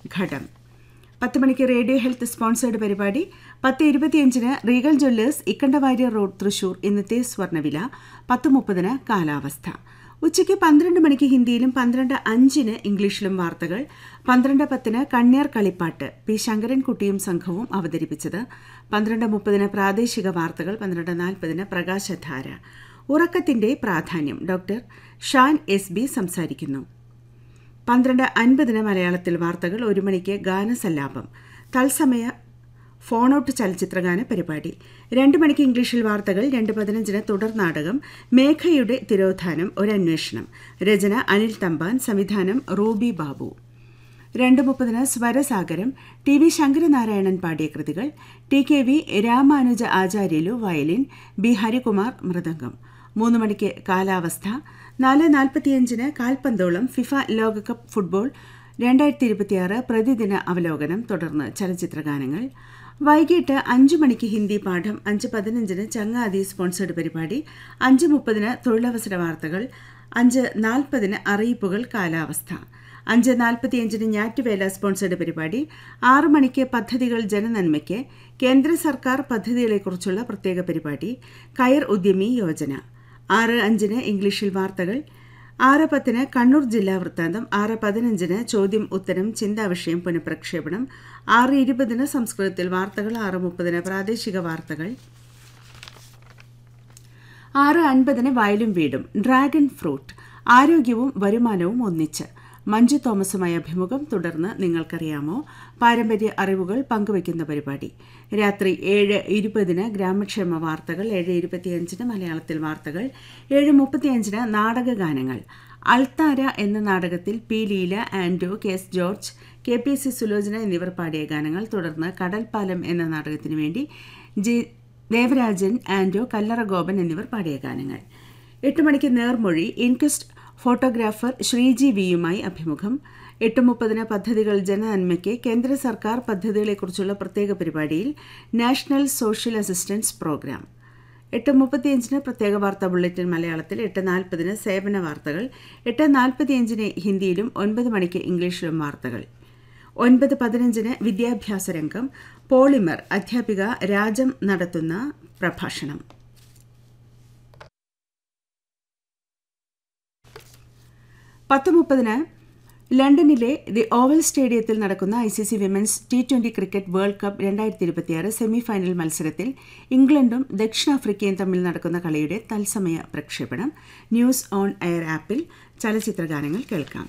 ഘടം. 10 മണിക്ക് radio health sponsored പരിപാടി. 10:25 Regal Jewellers Ikkandawarrier road Thrissur ഇന്നത്തെ സ്വർണ്ണവില. 10:30 കാലാവസ്ഥ. ഉച്ചയ്ക്ക് 12 മണിക്ക് ഹിന്ദിയിലും 12:05 ഇംഗ്ലീഷിലും വാർത്തകൾ. 12:10 കണ്ണിയാർ കളിപ്പാട്ട് പി ശങ്കരൻകുട്ടിയും സംഘവും അവതരിപ്പിച്ചത്. 12:30 പ്രാദേശിക വാർത്തകൾ. 12:40 പ്രകാശധാര. ഉറക്കത്തിന്റെ പ്രാധാന്യം ഡോക്ടർ ഷാൻ എസ് ബി സംസാരിക്കുന്നു. 12:50 മലയാളത്തിൽ വാർത്തകൾ. 1 മണിക്ക് ഗാനസല്ലാപം തത്സമയ ഫോൺ ഔട്ട് ചലച്ചിത്രഗാന പരിപാടി. 2 മണിക്ക് ഇംഗ്ലീഷിൽ വാർത്തകൾ. 2:15 തുടർ നാടകം മേഘയുടെ തിരോധാനം ഒരന്വേഷണം. രചന അനിൽ തമ്പാൻ, സംവിധാനം Ruby Babu. 2:30 Swarasagaram T V Sankaranarayanan പാടിയ കൃതികൾ. T K V Ramanuja ആചാര്യലു violin, B Harikumar mridangam. 3 മണിക്ക് കാലാവസ്ഥ. 4:45 കാൽപന്തോളം ഫിഫ ലോകകപ്പ് ഫുട്ബോൾ 2026 പ്രതിദിന അവലോകനം. തുടർന്ന് ചലച്ചിത്രഗാനങ്ങൾ. വൈകിട്ട് 5 മണിക്ക് ഹിന്ദി പാഠം. 5:15 ചങ്ങാതി സ്പോൺസേർഡ് പരിപാടി. 5:30 തൊഴിലവസര വാർത്തകൾ. 5:40 അറിയിപ്പുകൾ കാലാവസ്ഥ. 5:45 ഞാറ്റുവേല സ്പോൺസേർഡ് പരിപാടി. 6 മണിക്ക് പദ്ധതികൾ ജനനന്മയ്ക്ക് കേന്ദ്ര സർക്കാർ പദ്ധതികളെക്കുറിച്ചുള്ള പ്രത്യേക പരിപാടി കയർ ഉദ്യമി യോജന. 6:05 ഇംഗ്ലീഷിൽ വാർത്തകൾ. 6:10 കണ്ണൂർ ജില്ലാ വൃത്താന്തം. 6:15 ചോദ്യം ഉത്തരം ചിന്താവിഷയം പുനഃപ്രക്ഷേപണം. 6:20 സംസ്കൃതത്തിൽ വാർത്തകൾ. 6:30 പ്രാദേശിക വാർത്തകൾ. 6:50 വയലും വീടും ഡ്രാഗൺ ഫ്രൂട്ട് ആരോഗ്യവും വരുമാനവും ഒന്നിച്ച്. മഞ്ജു തോമസുമായി അഭിമുഖം. തുടർന്ന് നിങ്ങൾക്കറിയാമോ പാരമ്പര്യ അറിവുകൾ പങ്കുവയ്ക്കുന്ന പരിപാടി. രാത്രി 7:20 ഗ്രാമക്ഷേമ വാർത്തകൾ. 7:25 മലയാളത്തിൽ വാർത്തകൾ. 7:35 നാടകഗാനങ്ങൾ. അൾത്താര എന്ന നാടകത്തിൽ പി ലീല, ആൻഡോ, K S George, K P C Sulochana എന്നിവർ പാടിയ ഗാനങ്ങൾ. തുടർന്ന് കടൽപ്പാലം എന്ന നാടകത്തിനു വേണ്ടി ജി ദേവരാജൻ, ആൻഡോ, കല്ലറ ഗോപൻ എന്നിവർ പാടിയ ഗാനങ്ങൾ. 8 മണിക്ക് നേർമൊഴി ഇൻക്വസ്റ്റ് ഫോട്ടോഗ്രാഫർ ശ്രീജി വിയുമായി അഭിമുഖം. 8:30 പദ്ധതികൾ ജനനന്മയ്ക്ക് കേന്ദ്ര സർക്കാർ പദ്ധതികളെക്കുറിച്ചുള്ള പ്രത്യേക പരിപാടിയിൽ നാഷണൽ സോഷ്യൽ അസിസ്റ്റൻസ് പ്രോഗ്രാം. 8:35 പ്രത്യേക വാർത്താ ബുള്ളറ്റിൻ മലയാളത്തിൽ. 8:40 സേവന വാർത്തകൾ. 8:45 ഹിന്ദിയിലും 9 മണിക്ക് ഇംഗ്ലീഷിലും വാർത്തകൾ. 9:15 വിദ്യാഭ്യാസ രംഗം. പോളിമർ അധ്യാപിക രാജം നടത്തുന്ന പ്രഭാഷണം. 10:30 ലണ്ടനിലെ ദി ഓവൽ സ്റ്റേഡിയത്തിൽ നടക്കുന്ന ICC women's T20 cricket world cup 2026 semifinal മത്സരത്തിൽ ഇംഗ്ലണ്ടും ദക്ഷിണാഫ്രിക്കയും തമ്മിൽ നടക്കുന്ന കളിയുടെ തത്സമയ പ്രക്ഷേപണം. ന്യൂസ് ഓൺ എയർ ആപ്പിൽ ചലച്ചിത്രഗാനങ്ങൾ കേൾക്കാം.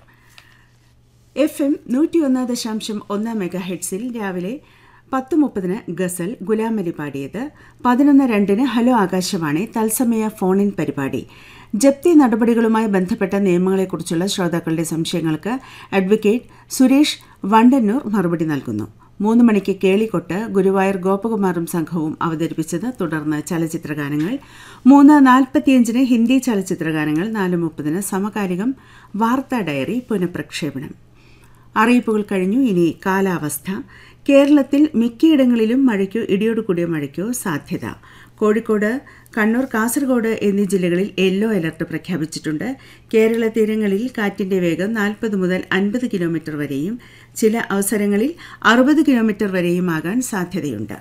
FM 101.1 മെഗാഹെഡ്സിൽ രാവിലെ 10:30 ഗസൽ ഗുലാമലി പാടിയത്. 11:02 ഹലോ ആകാശവാണി തത്സമയ ഫോണിൻ പരിപാടി. ജപ്തി നടപടികളുമായി ബന്ധപ്പെട്ട നിയമങ്ങളെക്കുറിച്ചുള്ള ശ്രോതാക്കളുടെ സംശയങ്ങൾക്ക് അഡ്വക്കേറ്റ് സുരേഷ് വണ്ടന്നൂർ മറുപടി നൽകുന്നു. 3 മണിക്ക് കേളിക്കൊട്ട് ഗുരുവായൂർ ഗോപകുമാറും സംഘവും അവതരിപ്പിച്ചത്. തുടർന്ന് ചലച്ചിത്രഗാനങ്ങൾ. 3:45 ഹിന്ദി ചലച്ചിത്രഗാനങ്ങൾ. 4:30 സമകാലികം വാർത്താ ഡയറി പുനഃപ്രക്ഷേപണം. അറിയിപ്പുകൾ കഴിഞ്ഞു. ഇനി കാലാവസ്ഥ. കേരളത്തിൽ മിക്കയിടങ്ങളിലും മഴയ്ക്കോ ഇടിയോടുകൂടിയ മഴയ്ക്കോ സാധ്യത. കോഴിക്കോട്, കണ്ണൂർ, കാസർഗോഡ് എന്നീ ജില്ലകളിൽ യെല്ലോ അലർട്ട് പ്രഖ്യാപിച്ചിട്ടുണ്ട്. കേരള തീരങ്ങളിൽ കാറ്റിന്റെ വേഗം 40 മുതൽ 50 കിലോമീറ്റർ വരെയും ചില അവസരങ്ങളിൽ 60 കിലോമീറ്റർ വരെയുമാകാൻ സാധ്യതയുണ്ട്.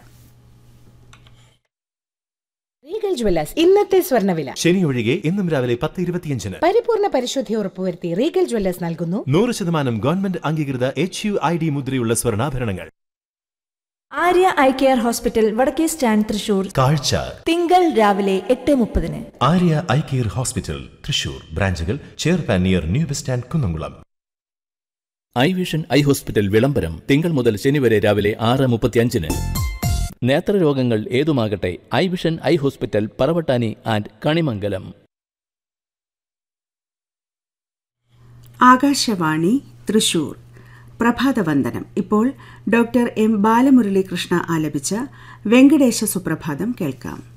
റീഗൽ ജ്വല്ലേഴ്സ് ഇന്നത്തെ സ്വർണ്ണവില. ശനി ഒഴികെ ഇന്നും രാവിലെ 10:25 പരിപൂർണ പരിശുദ്ധി ഉറപ്പുവരുത്തി റീഗൽ ജ്വല്ലേഴ്സ് നൽകുന്നു 100% ഗവൺമെന്റ് അംഗീകൃത HUID മുദ്രയുള്ള സ്വർണ്ണാഭരണങ്ങൾ. ആര്യ ഐ കെയർ ഹോസ്പിറ്റൽ വടക്കേ സ്റ്റാൻഡ് തൃശൂർ. കാഴ്ച തിങ്കൾ രാവിലെ 8:30. Arya eye care hospital Thrissur. ബ്രാഞ്ചുകൾ ചെയർപാൻ near new bus stand Kunnamkulam. I vision eye hospital വിളംബരം തിങ്കൾ മുതൽ ശനി വരെ രാവിലെ 6:35. നേത്രരോഗങ്ങൾ ഏതുമാകട്ടെ I vision eye hospital Paravattani and Kanimangalam. Akashvani Thrissur. പ്രഭാതവന്ദനം. ഇപ്പോൾ ഡോക്ടർ എം ബാലമുരളീകൃഷ്ണ ആലപിച്ച വെങ്കടേശ സുപ്രഭാതം കേൾക്കാം.